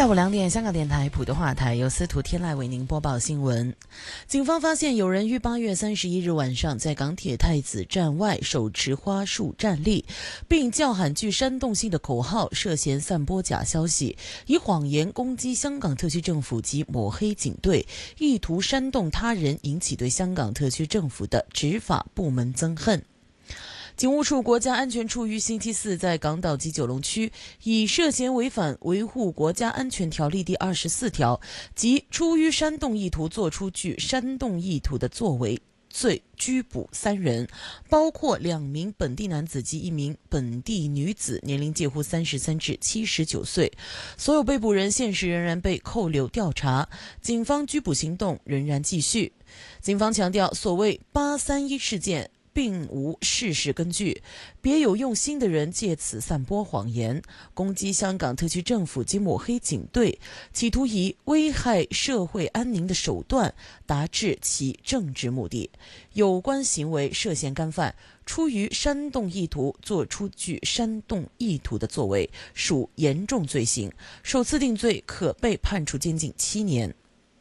下午2点，香港电台普通话台由司徒天籁为您播报新闻。警方发现有人于8月31日晚上在港铁太子站外手持花束站立，并叫喊具煽动性的口号，涉嫌散播假消息，以谎言攻击香港特区政府及抹黑警队，意图煽动他人引起对香港特区政府的执法部门憎恨。警务处国家安全处于星期四在港岛及九龙区以涉嫌违反维护国家安全条例第24条及出于煽动意图作出具煽动意图的作为罪拘捕3人，包括2名本地男子及1名本地女子，年龄介乎33至79岁。所有被捕人现时仍然被扣留调查，警方拘捕行动仍然继续。警方强调，所谓831事件并无事实根据，别有用心的人借此散播谎言，攻击香港特区政府及抹黑警队，企图以危害社会安宁的手段达至其政治目的。有关行为涉嫌干犯出于煽动意图作出具煽动意图的作为，属严重罪行，首次定罪可被判处监禁7年。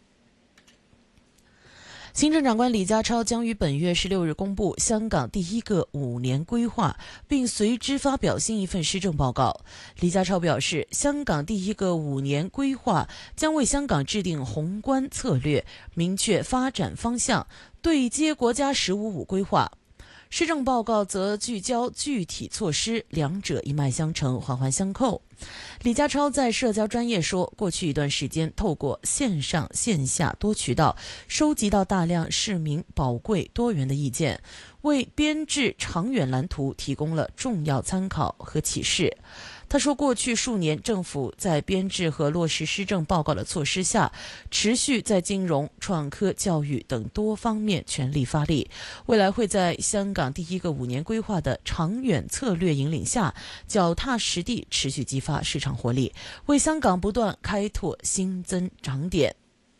行政长官李家超将于本月16日公布香港第一个5年规划，并随之发表新一份施政报告。李家超表示，香港第一个5年规划将为香港制定宏观策略，明确发展方向，对接国家“15+5”规划。施政报告则聚焦具体措施，两者一脉相承，环环相扣。李家超在社交专页说，过去一段时间透过线上线下多渠道收集到大量市民宝贵多元的意见，为编制长远蓝图提供了重要参考和启示。他说，过去数年政府在编制和落实施政报告的措施下，持续在金融、创科、教育等多方面全力发力，未来会在香港第一个5年规划的长远策略引领下，脚踏实地持续激发市场活力，为香港不断开拓新增长点。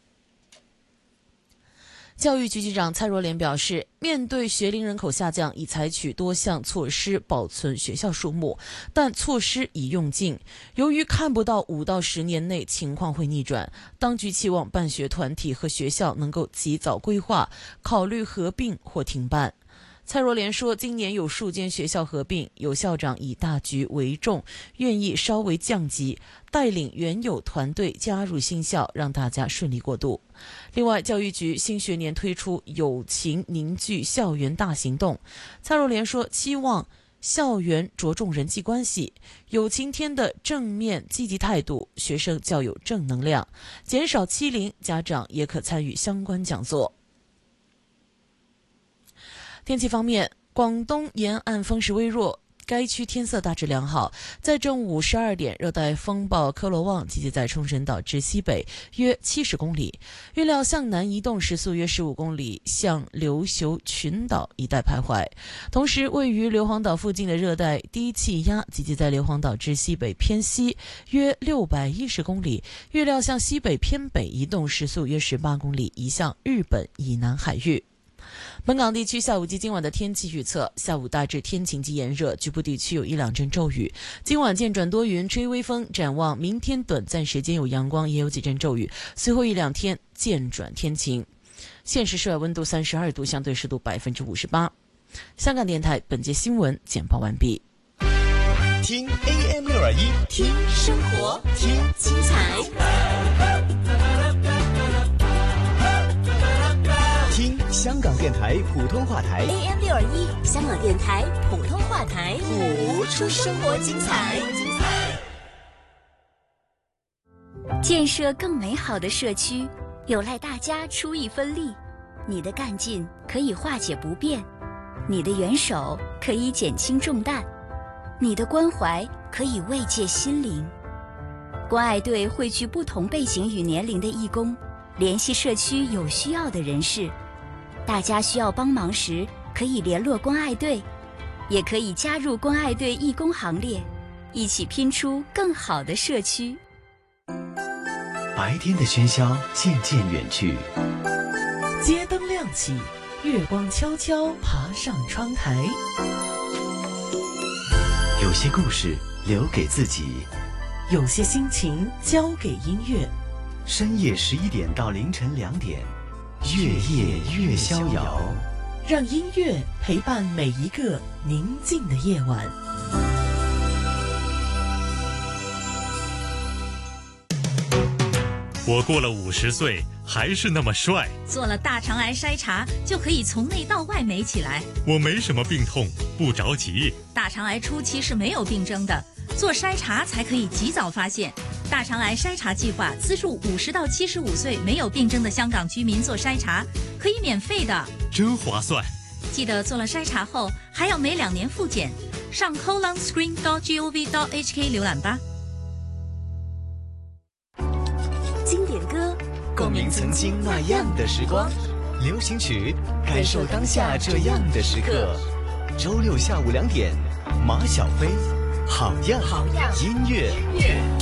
教育局局长蔡若莲表示，面对学龄人口下降，已采取多项措施保存学校数目，但措施已用尽。由于看不到5到10年内情况会逆转，当局期望办学团体和学校能够及早规划，考虑合并或停办。蔡若莲说，今年有数间学校合并，有校长以大局为重，愿意稍微降级，带领原有团队加入新校，让大家顺利过渡。另外，教育局新学年推出友情凝聚校园大行动。蔡若莲说，期望校园着重人际关系，友情天的正面积极态度，学生较有正能量，减少欺凌，家长也可参与相关讲座。天气方面，广东沿岸风势微弱，该区天色大致良好。在正午12点，热带风暴科罗旺集结在冲绳岛之西北约70公里，预料向南移动，时速约15公里，向琉球群岛一带徘徊。同时，位于硫磺岛附近的热带低气压集结在硫磺岛之西北偏西约610公里，预料向西北偏北移动，时速约18公里，移向日本以南海域。本港地区下午及今晚的天气预测，下午大致天晴及炎热，局部地区有1-2阵骤雨，今晚渐转多云，吹微风。展望明天短暂时间有阳光，也有几阵骤雨，随后1-2天渐转天晴。现时室外温度32度，相对湿度58%。香港电台本节新闻简报完毕。 听 AM621， 听生活，听精彩， 听香港电台普通话台 AM621， 香港电台普通话台， 谱出生活精彩。 建设更美好的社区，有赖大家出一分力。你的干劲可以化解不便，你的援手可以减轻重担，你的关怀可以慰藉心灵。关爱队汇聚不同背景与年龄的义工，联系社区有需要的人士。大家需要帮忙时，可以联络关爱队，也可以加入关爱队义工行列，一起拼出更好的社区。 白天的喧嚣渐渐远去， 街灯亮起，月光悄悄爬上窗台。 有些故事留给自己， 有些心情交给音乐。 深夜11点到凌晨2点，月夜越逍遥， 让音乐陪伴每一个宁静的夜晚。 我过了50岁还是那么帅， 做了大肠癌筛查就可以从内到外美起来。 我没什么病痛，不着急。 大肠癌初期是没有病征的，做筛查才可以及早发现。大肠癌筛查计划资助50到75岁没有病征的香港居民做筛查，可以免费的， 真划算。 记得做了筛查后还要每2年复检，上 colonscreen.gov.hk 浏览吧。 经典歌， 共鸣曾经那样的时光；流行曲，感受当下这样的时刻。周六下午2点，马小飞，好样音乐。